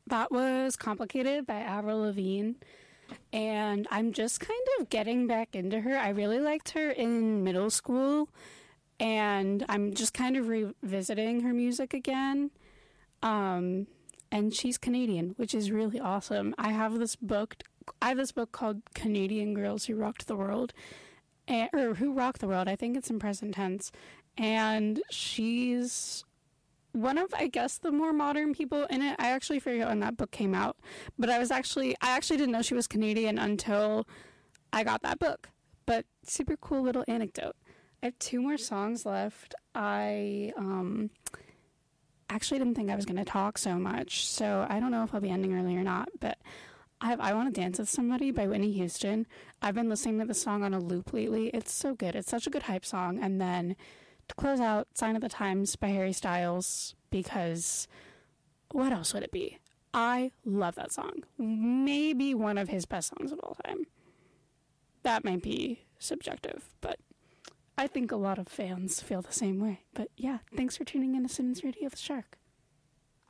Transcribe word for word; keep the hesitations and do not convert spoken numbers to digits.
That was Complicated by Avril Lavigne. And I'm just kind of getting back into her. I really liked her in middle school. And I'm just kind of revisiting her music again. Um, and she's Canadian, which is really awesome. I have this book. I have this book called Canadian Girls Who Rocked the World. And, or Who Rocked the World. I think it's in present tense. And she's one of, I guess, the more modern people in it. I actually forget when that book came out. But I was actually, I actually didn't know she was Canadian until I got that book. But super cool little anecdote. I have two more songs left. I um, actually didn't think I was going to talk so much, so I don't know if I'll be ending early or not, but I have I Want to Dance with Somebody by Whitney Houston. I've been listening to the song on a loop lately. It's so good. It's such a good hype song. And then to close out, Sign of the Times by Harry Styles, because what else would it be? I love that song. Maybe one of his best songs of all time. That might be subjective, but I think a lot of fans feel the same way. But yeah, thanks for tuning in to Simmons Radio with Shark.